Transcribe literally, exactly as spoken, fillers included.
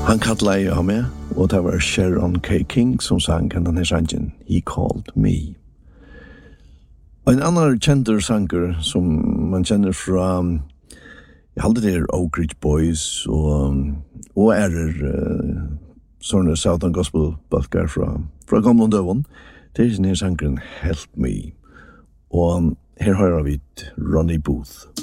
Han kallade jag med, och det var Sharon K. King som sang den här sangen, He Called Me. En annan känder sanger som man känner från, jag hade det är Oak Ridge Boys och, och är uh, sådana Southern Gospel-balkar från, från gamla dövån. Det är den här sangren Help Me. Och här har vi Ronnie Booth.